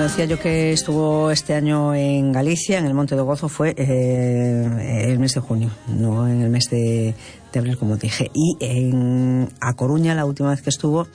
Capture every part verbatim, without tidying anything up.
decía yo que estuvo este año en Galicia, en el Monte do Gozo, fue eh, el mes de junio, no en el mes de, de abril, como dije. Y en A Coruña, la última vez que estuvo,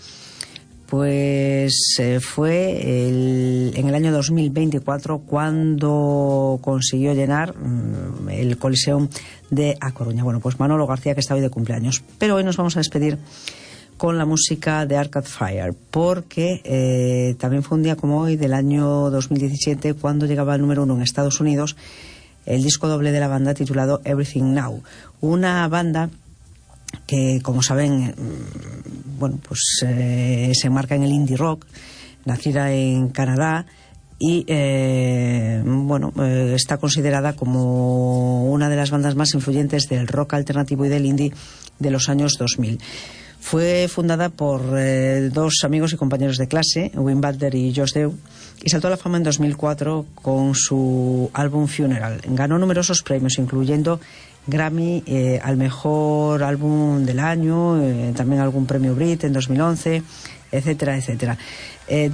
pues eh, fue el, en el año dos mil veinticuatro, cuando consiguió llenar mm, el Coliseum de A Coruña. Bueno, pues Manolo García, que está hoy de cumpleaños. Pero hoy nos vamos a despedir con la música de Arcade Fire, porque eh, también fue un día como hoy del año dos mil diecisiete cuando llegaba al número uno en Estados Unidos el disco doble de la banda titulado Everything Now, una banda que, como saben, bueno, pues eh, se enmarca en el indie rock, nacida en Canadá y eh, bueno, eh, está considerada como una de las bandas más influyentes del rock alternativo y del indie de los años dos mil. Fue fundada por eh, dos amigos y compañeros de clase, Wim Butler y Josh Dew, y saltó a la fama en dos mil cuatro con su álbum Funeral. Ganó numerosos premios, incluyendo Grammy eh, al mejor álbum del año, eh, también algún premio Brit en dos mil once, etcétera, etcétera. Eh,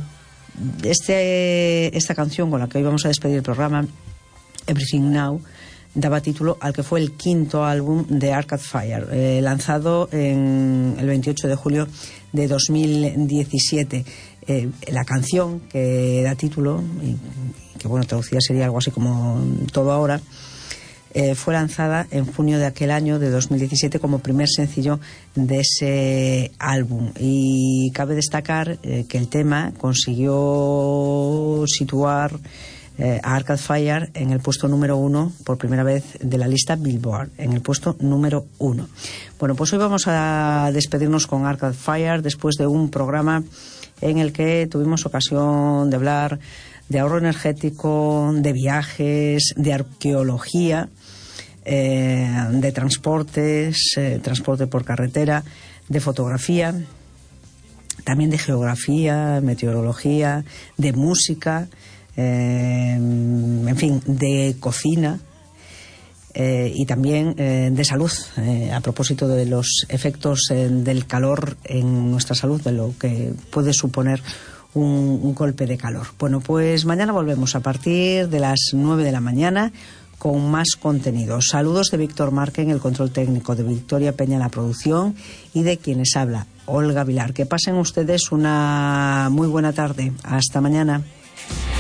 este, esta canción con la que hoy vamos a despedir el programa, Everything Now, daba título al que fue el quinto álbum de Arcade Fire, eh, lanzado en el veintiocho de julio de dos mil diecisiete. Eh, la canción que da título, y que bueno, traducida sería algo así como Todo Ahora, eh, fue lanzada en junio de aquel año de dos mil diecisiete como primer sencillo de ese álbum. Y cabe destacar eh, que el tema consiguió situar Eh, a Arcade Fire en el puesto número uno por primera vez de la lista Billboard, en el puesto número uno. Bueno, pues hoy vamos a despedirnos con Arcade Fire después de un programa en el que tuvimos ocasión de hablar de ahorro energético, de viajes, de arqueología, eh, de transportes, eh, transporte por carretera, de fotografía, también de geografía, meteorología, de música, Eh, en fin, de cocina eh, y también eh, de salud, eh, a propósito de los efectos eh, del calor en nuestra salud, de lo que puede suponer un, un golpe de calor. Bueno, pues mañana volvemos a partir de las nueve de la mañana con más contenido. Saludos de Víctor Márquez en el control técnico, de Victoria Peña en la producción y de quienes habla, Olga Vilar. Que pasen ustedes una muy buena tarde. Hasta mañana.